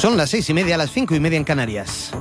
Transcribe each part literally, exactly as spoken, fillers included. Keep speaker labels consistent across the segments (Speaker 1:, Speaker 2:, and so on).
Speaker 1: Son las seis y media, las cinco y media en Canarias.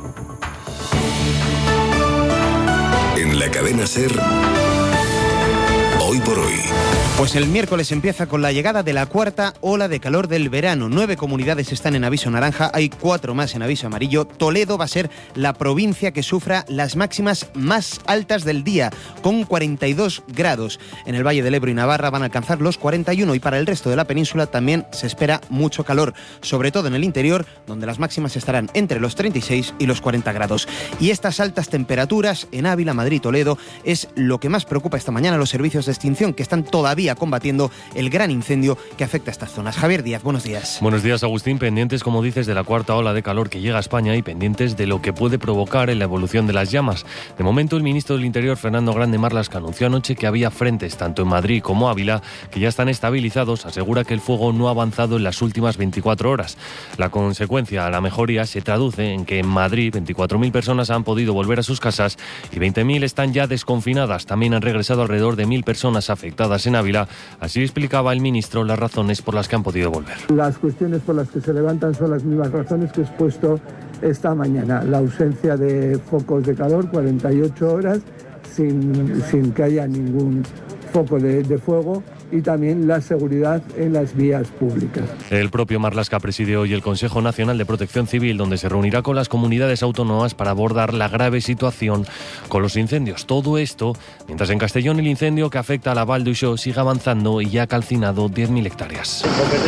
Speaker 2: En la cadena SER, Hoy por Hoy.
Speaker 1: Pues el miércoles empieza con la llegada de la cuarta ola de calor del verano. Nueve comunidades están en aviso naranja, hay cuatro más en aviso amarillo. Toledo va a ser la provincia que sufra las máximas más altas del día, con cuarenta y dos grados. En el Valle del Ebro y Navarra van a alcanzar los cuarenta y uno y para el resto de la península también se espera mucho calor, sobre todo en el interior, donde las máximas estarán entre los treinta y seis y los cuarenta grados. Y estas altas temperaturas en Ávila, Madrid y Toledo es lo que más preocupa esta mañana a los servicios de extinción, que están todavía combatiendo el gran incendio que afecta a estas zonas. Javier Díaz, buenos días.
Speaker 3: Buenos días, Agustín. Pendientes, como dices, de la cuarta ola de calor que llega a España y pendientes de lo que puede provocar en la evolución de las llamas. De momento, el ministro del Interior, Fernando Grande Marlaska, anunció anoche que había frentes, tanto en Madrid como Ávila, que ya están estabilizados. Asegura que el fuego no ha avanzado en las últimas veinticuatro horas. La consecuencia, la mejoría, se traduce en que en Madrid veinticuatro mil personas han podido volver a sus casas y veinte mil están ya desconfinadas. También han regresado alrededor de mil personas afectadas en Ávila. Así explicaba el ministro las razones por las que han podido volver.
Speaker 4: Las cuestiones por las que se levantan son las mismas razones que he expuesto esta mañana. La ausencia de focos de calor, cuarenta y ocho horas, sin, sin que haya ningún foco de, de fuego, y también la seguridad en las vías públicas.
Speaker 3: El propio Marlaska preside hoy el Consejo Nacional de Protección Civil, donde se reunirá con las comunidades autónomas para abordar la grave situación con los incendios. Todo esto mientras en Castellón el incendio que afecta a la Val d'Uixó sigue avanzando y ya ha calcinado diez mil hectáreas.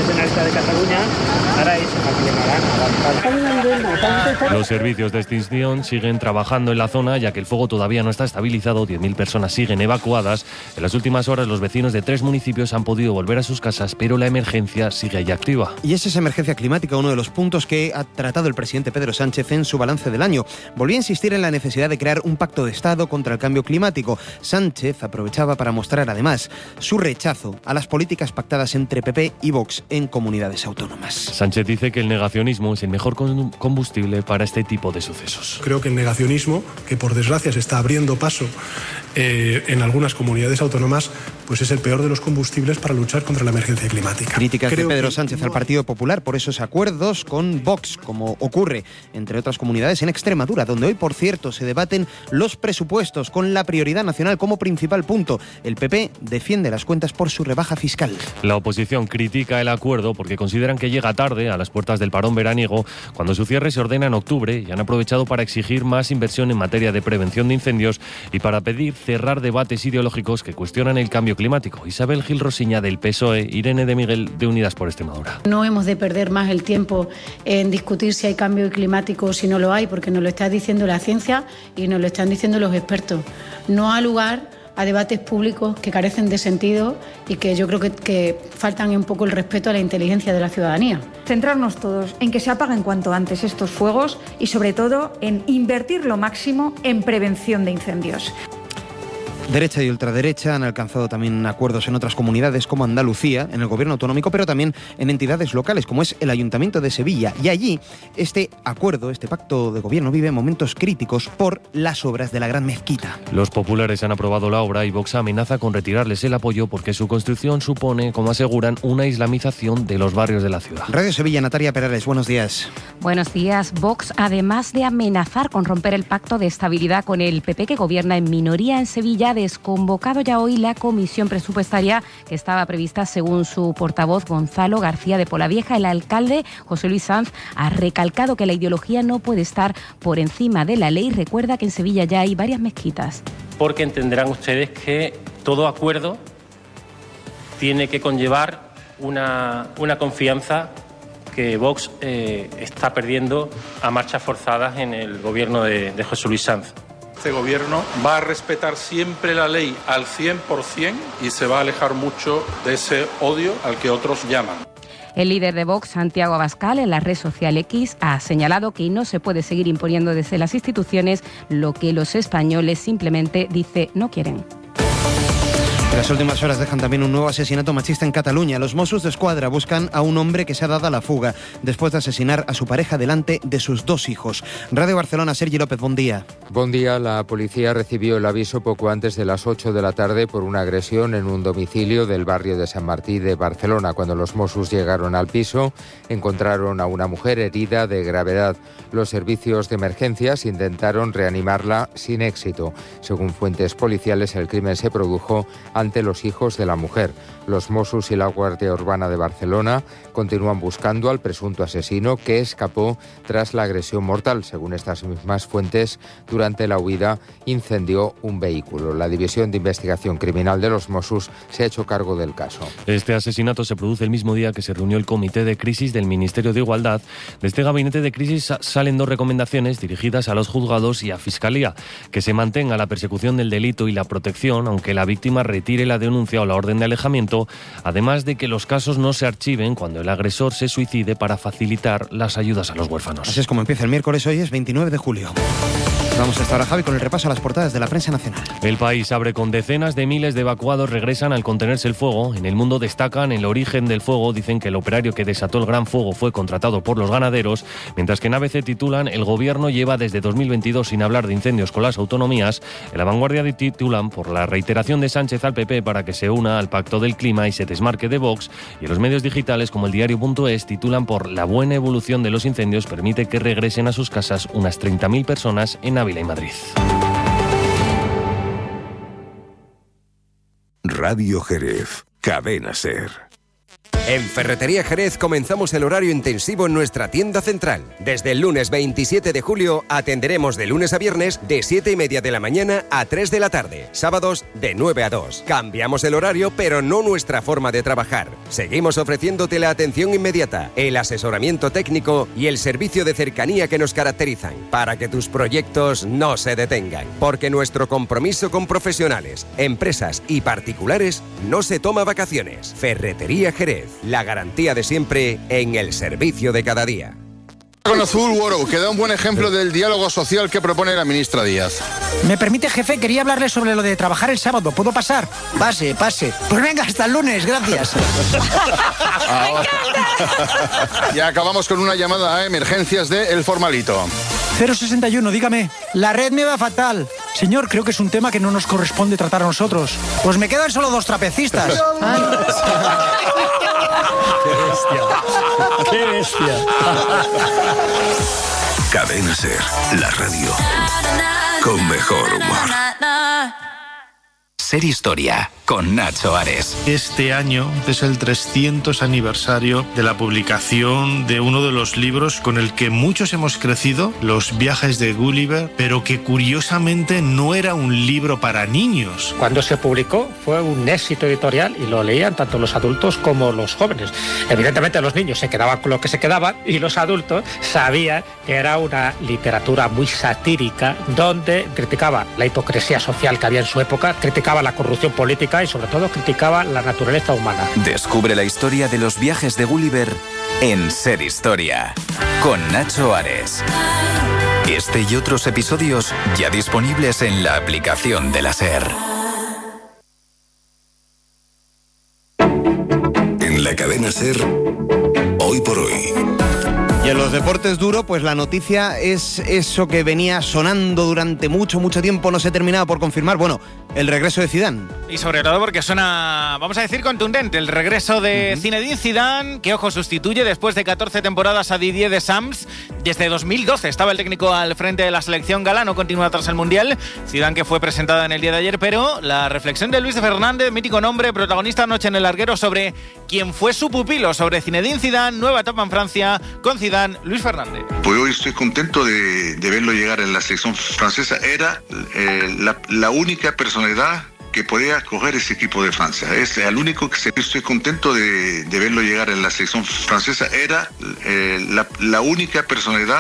Speaker 3: Los servicios de extinción siguen trabajando en la zona, ya que el fuego todavía no está estabilizado. diez mil personas siguen evacuadas. En las últimas horas los vecinos de tres municipios han podido volver a sus casas, pero la emergencia sigue ahí activa.
Speaker 1: Y es esa emergencia climática uno de los puntos que ha tratado el presidente Pedro Sánchez en su balance del año. Volvió a insistir en la necesidad de crear un pacto de Estado contra el cambio climático. Sánchez aprovechaba para mostrar además su rechazo a las políticas pactadas entre P P y Vox en comunidades autónomas.
Speaker 3: Sánchez dice que el negacionismo es el mejor combustible para este tipo de sucesos.
Speaker 5: Creo que el negacionismo, que por desgracia se está abriendo paso eh, en algunas comunidades autónomas, pues es el peor de los combustibles para luchar contra la emergencia climática.
Speaker 1: Críticas
Speaker 5: Creo
Speaker 1: de Pedro
Speaker 5: que
Speaker 1: Sánchez
Speaker 5: no...
Speaker 1: al Partido Popular por esos acuerdos con Vox, como ocurre entre otras comunidades en Extremadura, donde hoy, por cierto, se debaten los presupuestos con la prioridad nacional como principal punto. El P P defiende las cuentas por su rebaja fiscal.
Speaker 3: La oposición critica el acuerdo porque consideran que llega tarde, a las puertas del parón veraniego, cuando su cierre se ordena en octubre, y han aprovechado para exigir más inversión en materia de prevención de incendios y para pedir cerrar debates ideológicos que cuestionan el cambio climático. Isabel Gil Rosiña del P S O E, Irene de Miguel de Unidas por Extremadura.
Speaker 6: No hemos de perder más el tiempo en discutir si hay cambio climático o si no lo hay, porque nos lo está diciendo la ciencia y nos lo están diciendo los expertos. No ha lugar a debates públicos que carecen de sentido y que yo creo que, que faltan un poco el respeto a la inteligencia de la ciudadanía.
Speaker 7: Centrarnos todos en que se apaguen cuanto antes estos fuegos y sobre todo en invertir lo máximo en prevención de incendios.
Speaker 1: Derecha y ultraderecha han alcanzado también acuerdos en otras comunidades como Andalucía, en el gobierno autonómico, pero también en entidades locales como es el Ayuntamiento de Sevilla. Y allí este acuerdo, este pacto de gobierno vive momentos críticos por las obras de la Gran Mezquita.
Speaker 3: Los populares han aprobado la obra y Vox amenaza con retirarles el apoyo porque su construcción supone, como aseguran, una islamización de los barrios de la ciudad.
Speaker 1: Radio Sevilla, Natalia Perales, buenos días.
Speaker 8: Buenos días. Vox, además de amenazar con romper el pacto de estabilidad con el P P que gobierna en minoría en Sevilla, ha desconvocado ya hoy la comisión presupuestaria que estaba prevista según su portavoz Gonzalo García de Polavieja. El alcalde José Luis Sanz ha recalcado que la ideología no puede estar por encima de la ley. Recuerda que en Sevilla ya hay varias mezquitas.
Speaker 9: Porque entenderán ustedes que todo acuerdo tiene que conllevar una, una confianza que Vox eh, está perdiendo a marchas forzadas en el gobierno de, de José Luis Sanz.
Speaker 10: Este gobierno va a respetar siempre la ley al cien por ciento y se va a alejar mucho de ese odio al que otros llaman.
Speaker 8: El líder de Vox, Santiago Abascal, en la red social X, ha señalado que no se puede seguir imponiendo desde las instituciones lo que los españoles simplemente, dice, no quieren.
Speaker 1: Las últimas horas dejan también un nuevo asesinato machista en Cataluña. Los Mossos d'Esquadra buscan a un hombre que se ha dado a la fuga después de asesinar a su pareja delante de sus dos hijos. Radio Barcelona, Sergi López, buen día.
Speaker 11: Buen día. La policía recibió el aviso poco antes de las ocho de la tarde por una agresión en un domicilio del barrio de San Martí de Barcelona. Cuando los Mossos llegaron al piso, encontraron a una mujer herida de gravedad. Los servicios de emergencias intentaron reanimarla sin éxito. Según fuentes policiales, el crimen se produjo ante los hijos de la mujer. Los Mossos y la Guardia Urbana de Barcelona continúan buscando al presunto asesino que escapó tras la agresión mortal. Según estas mismas fuentes, durante la huida incendió un vehículo. La División de Investigación Criminal de los Mossos se ha hecho cargo del caso.
Speaker 3: Este asesinato se produce el mismo día que se reunió el Comité de Crisis del Ministerio de Igualdad. De este gabinete de crisis salen dos recomendaciones dirigidas a los juzgados y a Fiscalía: que se mantenga la persecución del delito y la protección, aunque la víctima retire la denuncia o la orden de alejamiento, además de que los casos no se archiven cuando el agresor se suicide para facilitar las ayudas a los huérfanos.
Speaker 1: Así es como empieza el miércoles, hoy es veintinueve de julio. Vamos hasta ahora, Javi, con el repaso a las portadas de la prensa nacional.
Speaker 3: El País abre con decenas de miles de evacuados regresan al contenerse el fuego. En El Mundo destacan el origen del fuego. Dicen que el operario que desató el gran fuego fue contratado por los ganaderos, mientras que en A B C titulan: el gobierno lleva desde dos mil veintidós sin hablar de incendios con las autonomías. En La Vanguardia titulan por la reiteración de Sánchez al P P para que se una al pacto del clima y se desmarque de Vox. Y en los medios digitales como el diario.es titulan por la buena evolución de los incendios permite que regresen a sus casas unas treinta mil personas en Ávila y Madrid.
Speaker 2: Radio Jerez, Cadena Ser.
Speaker 12: En Ferretería Jerez comenzamos el horario intensivo en nuestra tienda central. Desde el lunes veintisiete de julio atenderemos de lunes a viernes de siete y media de la mañana a tres de la tarde. Sábados de nueve a dos. Cambiamos el horario, pero no nuestra forma de trabajar. Seguimos ofreciéndote la atención inmediata, el asesoramiento técnico y el servicio de cercanía que nos caracterizan, para que tus proyectos no se detengan. Porque nuestro compromiso con profesionales, empresas y particulares no se toma vacaciones. Ferretería Jerez. La garantía de siempre en el servicio de cada día.
Speaker 13: Con Azul World, que da un buen ejemplo del diálogo social que propone la ministra Díaz.
Speaker 14: ¿Me permite, jefe? Quería hablarle sobre lo de trabajar el sábado. ¿Puedo pasar? Pase, pase. Pues venga, hasta el lunes, gracias.
Speaker 13: Y acabamos con una llamada a emergencias de El Formalito.
Speaker 14: cero sesenta y uno, dígame. La red me va fatal. Señor, creo que es un tema que no nos corresponde tratar a nosotros. Pues me quedan solo dos trapecistas.
Speaker 2: ¡Qué bestia! ¡Qué bestia! Cadena Ser, la radio con mejor humor.
Speaker 15: Ser Historia, con Nacho Ares.
Speaker 16: Este año es el trescientos aniversario de la publicación de uno de los libros con el que muchos hemos crecido, Los viajes de Gulliver, pero que curiosamente no era un libro para niños.
Speaker 17: Cuando se publicó fue un éxito editorial y lo leían tanto los adultos como los jóvenes. Evidentemente los niños se quedaban con lo que se quedaban y los adultos sabían que era una literatura muy satírica donde criticaba la hipocresía social que había en su época, criticaba la corrupción política y sobre todo criticaba la naturaleza humana.
Speaker 15: Descubre la historia de los viajes de Gulliver en Ser Historia, con Nacho Ares. Este y otros episodios ya disponibles en la aplicación de la Ser.
Speaker 2: En la cadena Ser, hoy por hoy.
Speaker 1: Y en los deportes duro, pues la noticia es eso que venía sonando durante mucho, mucho tiempo, no se terminaba por confirmar. Bueno, el regreso de Zidane.
Speaker 18: Y sobre todo porque suena, vamos a decir, contundente. El regreso de uh-huh. Zinedine Zidane, que, ojo, sustituye después de catorce temporadas a Didier Deschamps. Desde dos mil doce estaba el técnico al frente de la selección gala, no continúa tras el Mundial. Zidane, que fue presentado en el día de ayer, pero la reflexión de Luis Fernández, mítico nombre, protagonista anoche en El Larguero, sobre quién fue su pupilo, sobre Zinedine Zidane, nueva etapa en Francia, con Zidane, Luis Fernández.
Speaker 19: Pues hoy estoy contento de, de verlo llegar en la selección francesa. Era eh, la, la única personalidad que podía coger ese equipo de Francia. Es el único que estoy contento de, de verlo llegar en la selección francesa. Era eh, la, la única personalidad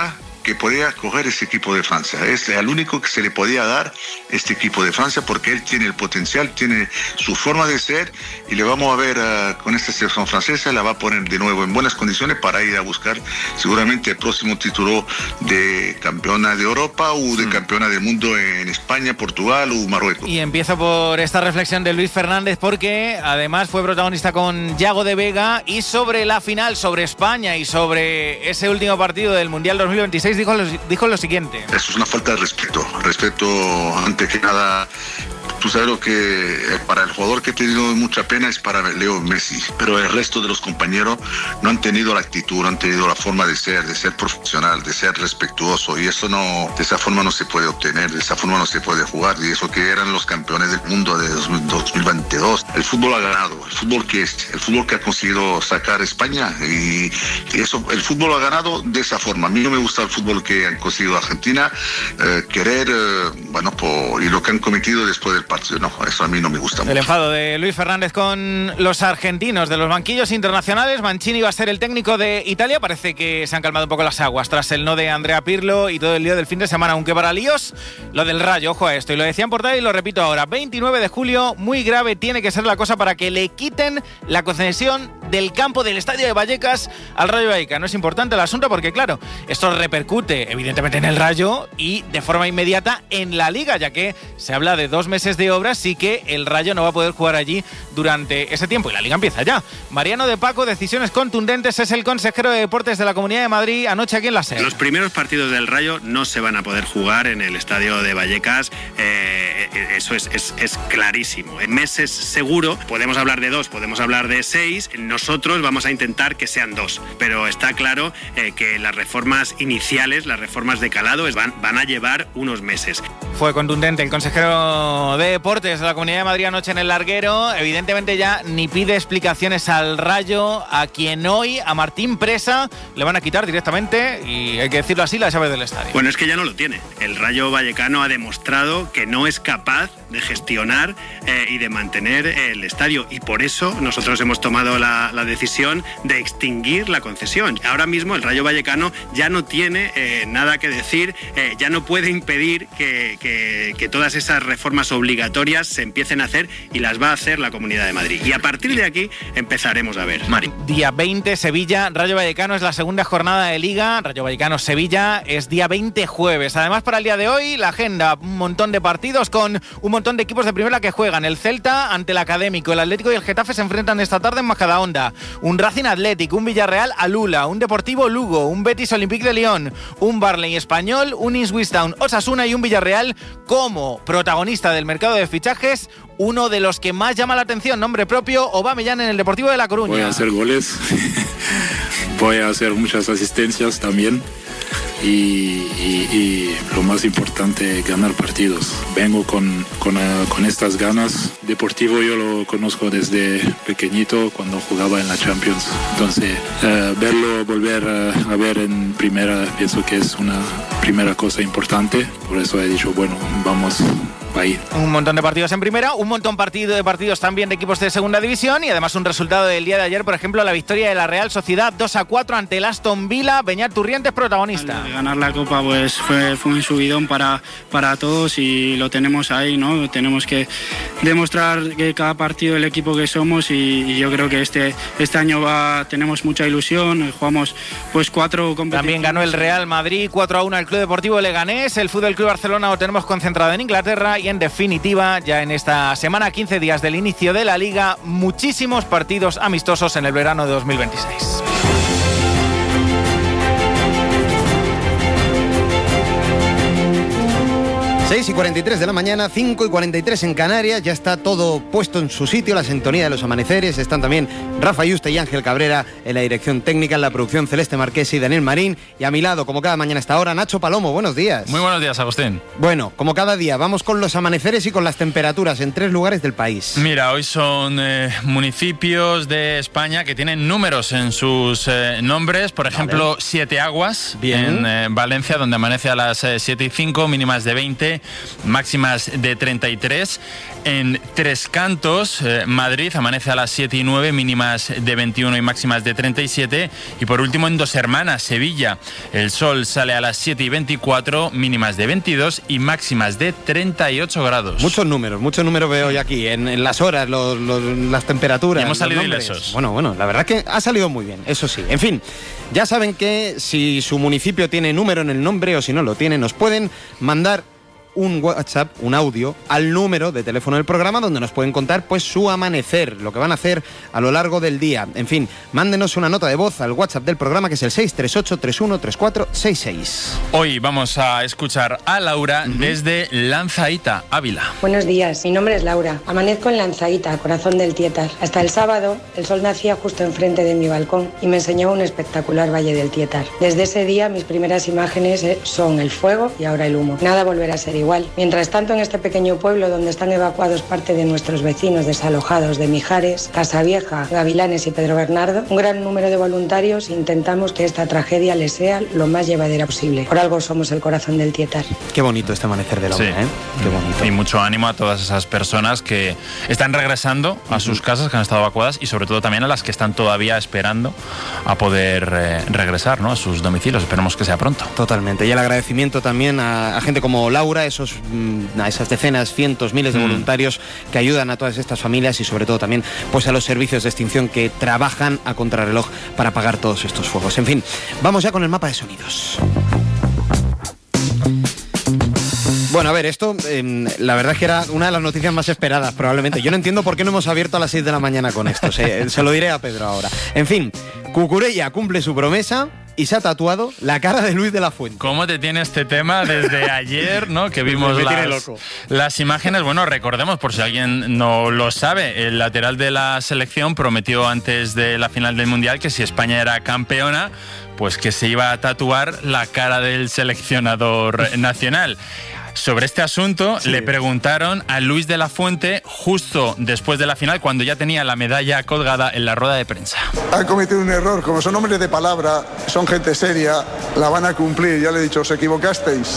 Speaker 19: que podía coger ese equipo de Francia. Es el único que se le podía dar este equipo de Francia porque él tiene el potencial, tiene su forma de ser y le vamos a ver uh, con esta selección francesa, la va a poner de nuevo en buenas condiciones para ir a buscar seguramente el próximo título de campeona de Europa o de campeona del mundo en España, Portugal o Marruecos.
Speaker 18: Y empiezo por esta reflexión de Luis Fernández porque además fue protagonista con Yago de Vega y sobre la final, sobre España y sobre ese último partido del Mundial dos mil veintiséis dijo lo, dijo lo siguiente.
Speaker 19: Eso es una falta de respeto, respeto ante que nada. Tú sabes lo que para el jugador que ha tenido mucha pena es para Leo Messi, pero el resto de los compañeros no han tenido la actitud, no han tenido la forma de ser, de ser profesional, de ser respetuoso, y eso no, de esa forma no se puede obtener, de esa forma no se puede jugar, y eso que eran los campeones del mundo de dos mil veintidós. El fútbol ha ganado, el fútbol que es, el fútbol que ha conseguido sacar España, y, y eso, el fútbol ha ganado de esa forma. A mí no me gusta el fútbol que han conseguido Argentina, eh, querer, eh, bueno, por, y lo que han cometido después del partido. No, eso a mí no me gusta mucho.
Speaker 18: El enfado de Luis Fernández con los argentinos de los banquillos internacionales. Mancini va a ser el técnico de Italia. Parece que se han calmado un poco las aguas tras el no de Andrea Pirlo y todo el lío del fin de semana. Aunque para líos, lo del Rayo, ojo a esto. Y lo decían por tal y lo repito ahora. veintinueve de julio, muy grave tiene que ser la cosa para que le quiten la concesión del campo del estadio de Vallecas al Rayo Vallecano. Es importante el asunto porque, claro, esto repercute evidentemente en el Rayo y de forma inmediata en la Liga, ya que se habla de dos meses de obras, sí que el Rayo no va a poder jugar allí durante ese tiempo y la Liga empieza ya. Mariano de Paco, decisiones contundentes, es el consejero de Deportes de la Comunidad de Madrid anoche aquí en la SER.
Speaker 20: Los primeros partidos del Rayo no se van a poder jugar en el estadio de Vallecas, eh, eso es, es, es clarísimo. En meses seguro, podemos hablar de dos, podemos hablar de seis, nosotros vamos a intentar que sean dos, pero está claro eh, que las reformas iniciales, las reformas de calado van, van a llevar unos meses.
Speaker 18: Fue contundente el consejero de Deportes de la Comunidad de Madrid anoche en el Larguero. Evidentemente ya ni pide explicaciones al Rayo, a quien hoy, a Martín Presa, le van a quitar directamente, y hay que decirlo así, la llave del estadio.
Speaker 20: Bueno, es que ya no lo tiene. El Rayo Vallecano ha demostrado que no es capaz de gestionar eh, y de mantener el estadio, y por eso nosotros hemos tomado la, la decisión de extinguir la concesión. Ahora mismo el Rayo Vallecano ya no tiene eh, nada que decir, eh, ya no puede impedir que, que, que todas esas reformas obligatorias se empiecen a hacer, y las va a hacer la Comunidad de Madrid. Y a partir de aquí empezaremos a ver. Mari.
Speaker 18: Día veinte, Sevilla, Rayo Vallecano, es la segunda jornada de Liga. Rayo Vallecano-Sevilla es día veinte, jueves. Además, para el día de hoy, la agenda, un montón de partidos con un montón de equipos de primera que juegan. El Celta ante el Académico, el Atlético y el Getafe se enfrentan esta tarde en Majadahonda. Un Racing Athletic, un Villarreal Alula, un Deportivo Lugo, un Betis Olympique de Lyon, un Barley Español, un Ipswich Town Osasuna y un Villarreal como protagonista del mercado de fichajes, uno de los que más llama la atención, nombre propio, Aubameyang en el Deportivo de La Coruña.
Speaker 21: Voy a hacer goles, voy a hacer muchas asistencias también. Y, y, y lo más importante, ganar partidos. Vengo con, con, uh, con estas ganas. Deportivo yo lo conozco desde pequeñito cuando jugaba en la Champions. Entonces, uh, verlo, volver uh, a ver en primera, pienso que es una primera cosa importante. Por eso he dicho, bueno, vamos ahí.
Speaker 18: Un montón de partidos en primera, un montón partido de partidos también de equipos de segunda división, y además un resultado del día de ayer, por ejemplo, la victoria de la Real Sociedad dos a cuatro ante el Aston Villa. Beñat Turrientes, protagonista.
Speaker 22: Al ganar la Copa pues fue, fue un subidón para, para todos, y lo tenemos ahí, ¿no? Tenemos que demostrar que cada partido el equipo que somos, y, y yo creo que este, este año va, tenemos mucha ilusión. Jugamos pues cuatro competiciones.
Speaker 18: También ganó el Real Madrid cuatro a uno al Club Deportivo Leganés. El Fútbol Club Barcelona lo tenemos concentrado en Inglaterra. Y en definitiva, ya en esta semana, quince días del inicio de la Liga, muchísimos partidos amistosos en el verano de dos mil veintiséis.
Speaker 1: seis y cuarenta y tres de la mañana, cinco y cuarenta y tres en Canarias, ya está todo puesto en su sitio, la sintonía de los amaneceres. Están también Rafa Yuste y Ángel Cabrera en la dirección técnica, en la producción Celeste Marqués y Daniel Marín. Y a mi lado, como cada mañana a esta hora, Nacho Palomo. Buenos días.
Speaker 23: Muy buenos días, Agustín.
Speaker 1: Bueno, como cada día, vamos con los amaneceres y con las temperaturas en tres lugares del país.
Speaker 23: Mira, hoy son eh, municipios de España que tienen números en sus eh, nombres. Por ejemplo, vale. Siete Aguas, Bien. en eh, Valencia, donde amanece a las eh, siete y cinco, mínimas de veinte. máximas de treinta y tres. En Tres Cantos, eh, Madrid, amanece a las siete y nueve, mínimas de veintiuno y máximas de treinta y siete. Y por último, en Dos Hermanas, Sevilla, el sol sale a las siete y veinticuatro, mínimas de veintidós y máximas de treinta y ocho grados.
Speaker 1: Muchos números, muchos números veo hoy aquí, en, en las horas, los, los, las temperaturas.
Speaker 23: Y hemos salido
Speaker 1: nombres.
Speaker 23: ilesos.
Speaker 1: Bueno, bueno, la verdad que ha salido muy bien, eso sí. En fin, ya saben que si su municipio tiene número en el nombre o si no lo tiene, nos pueden mandar un WhatsApp, un audio, al número de teléfono del programa donde nos pueden contar pues su amanecer, lo que van a hacer a lo largo del día. En fin, mándenos una nota de voz al WhatsApp del programa, que es el seis tres ocho tres uno tres cuatro seis seis.
Speaker 23: Hoy vamos a escuchar a Laura uh-huh. desde Lanzaíta, Ávila.
Speaker 4: Buenos días, mi nombre es Laura. Amanezco en Lanzaíta, corazón del Tietar. Hasta el sábado, el sol nacía justo enfrente de mi balcón y me enseñaba un espectacular valle del Tietar. Desde ese día, mis primeras imágenes son el fuego y ahora el humo. Nada volverá a ser igual. Igual. Mientras tanto, en este pequeño pueblo donde están evacuados parte de nuestros vecinos desalojados de Mijares, Casavieja, Gavilanes y Pedro Bernardo, un gran número de voluntarios intentamos que esta tragedia les sea lo más llevadera posible. Por algo somos el corazón del Tietar.
Speaker 1: Qué bonito este amanecer de la
Speaker 23: sí.
Speaker 1: obra, ¿eh? Qué bonito.
Speaker 23: Y mucho ánimo a todas esas personas que están regresando a uh-huh. sus casas, que han estado evacuadas, y sobre todo también a las que están todavía esperando a poder eh, regresar, ¿no?, a sus domicilios. Esperemos que sea pronto.
Speaker 1: Totalmente. Y el agradecimiento también a, a gente como Laura, esos a esas decenas, cientos, miles de mm. voluntarios que ayudan a todas estas familias y sobre todo también pues a los servicios de extinción que trabajan a contrarreloj para apagar todos estos fuegos. En fin, vamos ya con el mapa de sonidos. Bueno, a ver, esto eh, la verdad es que era una de las noticias más esperadas probablemente. Yo no entiendo por qué no hemos abierto a las seis de la mañana con esto. Se, se lo diré a Pedro ahora. En fin, Cucurella cumple su promesa y se ha tatuado la cara de Luis de la Fuente.
Speaker 23: ¿Cómo te tiene este tema desde ayer, ¿no?, que vimos las, las imágenes? Bueno, recordemos, por si alguien no lo sabe, el lateral de la selección prometió antes de la final del Mundial que si España era campeona, pues que se iba a tatuar la cara del seleccionador nacional. Sobre este asunto sí. le preguntaron a Luis de la Fuente justo después de la final, cuando ya tenía la medalla colgada en la rueda de prensa.
Speaker 5: Han cometido un error, como son hombres de palabra, son gente seria, la van a cumplir. Ya le he dicho, os equivocasteis.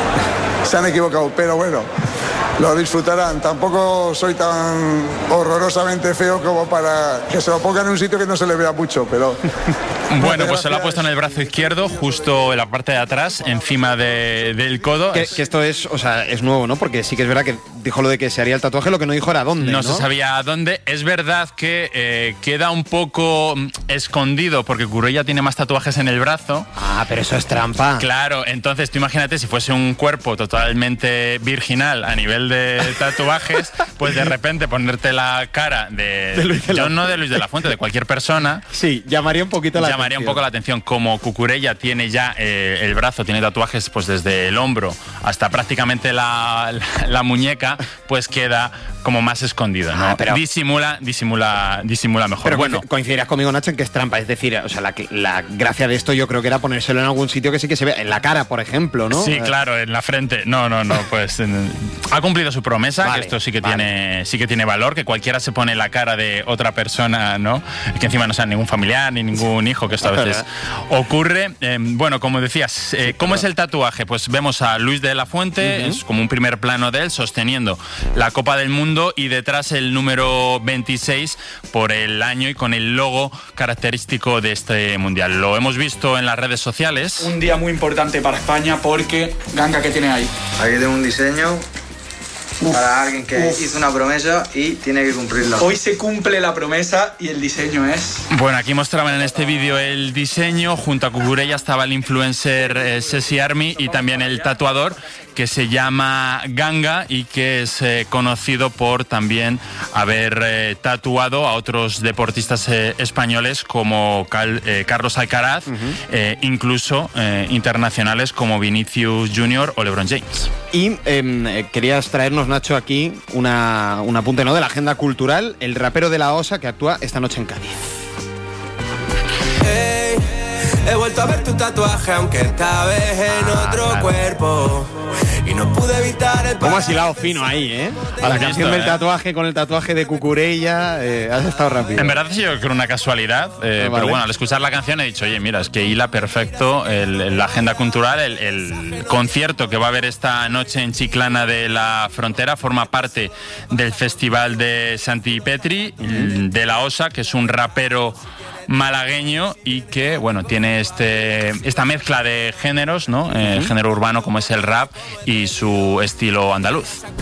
Speaker 5: Se han equivocado, pero bueno, lo disfrutarán. Tampoco soy tan horrorosamente feo como para que se lo pongan en un sitio que no se le vea mucho, pero...
Speaker 23: Bueno, pues se lo ha puesto en el brazo izquierdo, justo en la parte de atrás, encima de, del codo.
Speaker 1: Que, que esto es, o sea, es nuevo, ¿no? Porque sí que es verdad que dijo lo de que se haría el tatuaje, lo que no dijo era dónde, ¿no?
Speaker 23: No se sabía a dónde. Es verdad que eh, queda un poco escondido, porque Cucurella tiene más tatuajes en el brazo.
Speaker 1: Ah, pero eso es trampa.
Speaker 23: Claro, entonces tú imagínate si fuese un cuerpo totalmente virginal a nivel de tatuajes, pues de repente ponerte la cara de... de Luis de yo no de Luis de la Fuente, de cualquier persona.
Speaker 1: Sí, llamaría un poquito la
Speaker 23: llamaría un poco la atención. Como Cucurella tiene ya eh, el brazo, tiene tatuajes pues desde el hombro hasta prácticamente la, la, la muñeca, pues queda como más escondido, ¿no? Ah, pero disimula, disimula, disimula mejor.
Speaker 1: Pero
Speaker 23: bueno,
Speaker 1: coincidirás conmigo, Nacho, en que es trampa. Es decir, o sea, la, la gracia de esto yo creo que era ponérselo en algún sitio que sí que se vea. En la cara, por ejemplo, ¿no?
Speaker 23: Sí, claro, en la frente. No, no, no, pues en, ha cumplido su promesa, vale, que esto sí que vale. tiene, sí que tiene valor, que cualquiera se pone la cara de otra persona, ¿no? Que encima no sea ningún familiar ni ningún hijo, que esto a veces ocurre. Eh, bueno, como decías, eh, ¿cómo es el tatuaje? Pues vemos a Luis de la Fuente, uh-huh. es como un primer plano de él sosteniendo la Copa del Mundo y detrás el número veintiséis por el año y con el logo característico de este mundial. Lo hemos visto en las redes sociales.
Speaker 6: Un día muy importante para España porque, Ganga, ¿qué tiene ahí?
Speaker 24: Aquí tengo un diseño Uf, para alguien que uf. hizo una promesa y tiene que cumplirla.
Speaker 6: Hoy se cumple la promesa y el diseño es...
Speaker 23: Bueno, aquí mostraban en este vídeo el diseño. Junto a Cucurella estaba el influencer eh, Ceci Army y también el tatuador, que se llama Ganga y que es eh, conocido por también haber eh, tatuado a otros deportistas eh, españoles como Cal, eh, Carlos Alcaraz, uh-huh. eh, incluso eh, internacionales como Vinicius Junior o LeBron James.
Speaker 1: Y eh, querías traernos, Nacho, aquí una, un apunte, ¿no?, de la agenda cultural. El rapero de La Osa, que actúa esta noche en Cádiz.
Speaker 25: Hey, he vuelto a ver tu tatuaje, aunque esta vez en otro cuerpo. Y
Speaker 7: no pude evitar el
Speaker 1: ¿Cómo has hilado fino ahí, eh? A la
Speaker 23: Has
Speaker 1: canción
Speaker 23: visto,
Speaker 1: del
Speaker 23: eh?
Speaker 1: tatuaje con el tatuaje de Cucurella, eh, has estado rápido.
Speaker 23: En verdad ha sido una casualidad, eh,
Speaker 1: Ah, vale.
Speaker 23: pero bueno, al escuchar la canción he dicho, oye, mira, es que hila perfecto el- el- la agenda cultural, el, el concierto que va a haber esta noche en Chiclana de la Frontera forma parte del Festival de Santi Petri, de La Osa, que es un rapero malagueño y que, bueno, tiene este esta mezcla de géneros, ¿no? Eh, género urbano como es el rap y su estilo andaluz.